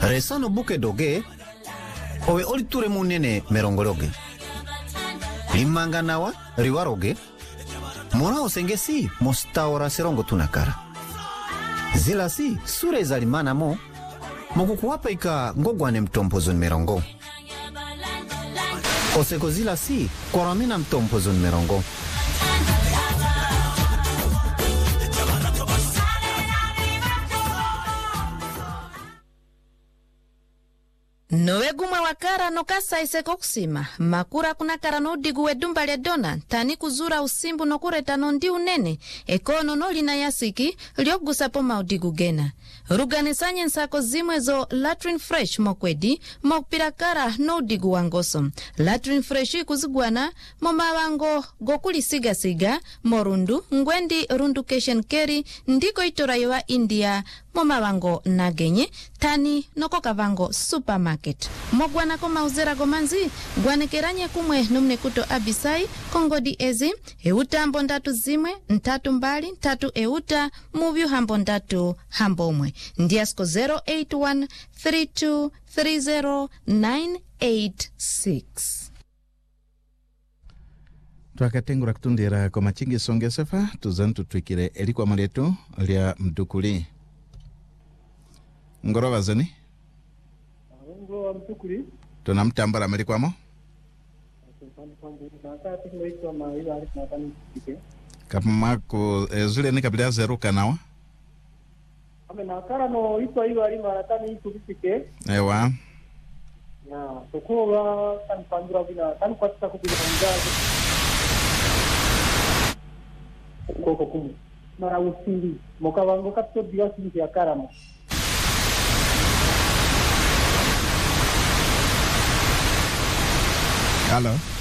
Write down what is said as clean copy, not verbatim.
Resano buke doge, owe oli ture munene merongologe. Limanga nawa, riwaroge, mora osengesi mostaora serongo tunakara. Zila si, sure zalimana mo, mokukuwapa ika ngogwane mtompozo merongo. Oseko zila si, koramina mtompozo merongo. Nowe gumwe wakara no kasa iseko kusima. Makura kuna kara no digu wedumba le dona. Tani kuzura usimbu no kureta no ndi unene. Ekono no lina yasiki liogusa po maudigu gena. Ruganisanye nsako zimwe zo Latrine Fresh mokwedi mokpira kara no digu wangoso. Latrine Fresh kuziguana momawango gokuli siga siga morundu ngwendi rundu keshen keri ndiko itoraiwa India momawango nagenye tani noko kavango supermarket. Mogwana ko mauzera gomanzi gwanekeranye kumwe numne kuto abisai kongodi ezi euta hambo ndatu zimwe ntatu mbali ntatu euta muvyu hambo ndatu hambo umwe ndiasko 08132309886. Twakatengura kutundira kwa machingi songesefa tuzantu twikire elikwa maletu lia mdukuli. Ngoro wazani? Ngoro mdukuli. Tunamtambala melikwamo? Kapamako zule ni kabila zeru kanawa? Nakara no itwa iwa ali maratani kubisike. Ewa. Ya, sokowa kan pandura bina kan kwatsa kubila manjaje. Koko kumu. Mara usindi mokawango kapto biga sindi ya karamo. Hello.